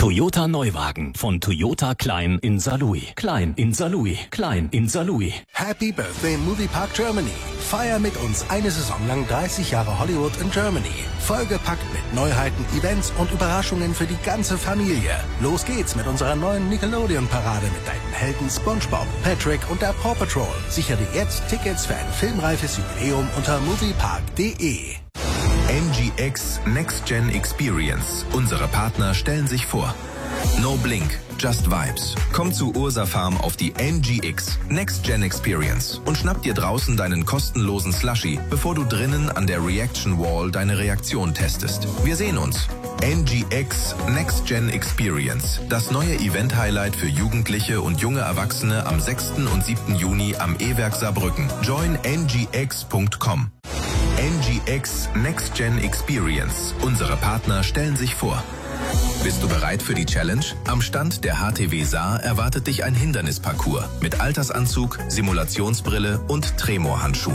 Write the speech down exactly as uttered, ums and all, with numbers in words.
Toyota Neuwagen von Toyota Klein in Saarlouis. Klein in Saarlouis. Klein in Saarlouis. Happy Birthday Movie Park Germany. Feier mit uns eine Saison lang dreißig Jahre Hollywood in Germany. Vollgepackt mit Neuheiten, Events und Überraschungen für die ganze Familie. Los geht's mit unserer neuen Nickelodeon-Parade mit deinen Helden SpongeBob, Patrick und der Paw Patrol. Sichere dir jetzt Tickets für ein filmreifes Jubiläum unter moviepark punkt de. N G X Next Gen Experience. Unsere Partner stellen sich vor. No Blink, Just Vibes. Komm zu Ursa Farm auf die N G X Next Gen Experience und schnapp dir draußen deinen kostenlosen Slushie, bevor du drinnen an der Reaction Wall deine Reaktion testest. Wir sehen uns. N G X Next Gen Experience. Das neue Event-Highlight für Jugendliche und junge Erwachsene am sechsten und siebten Juni am E-Werk Saarbrücken. Join N G X punkt com. N G X Next Gen Experience. Unsere Partner stellen sich vor. Bist du bereit für die Challenge? Am Stand der H T W Saar erwartet dich ein Hindernisparcours mit Altersanzug, Simulationsbrille und Tremorhandschuhen.